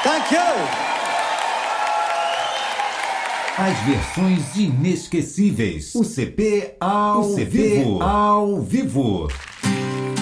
Thank you. As versões inesquecíveis. O CP ao vivo.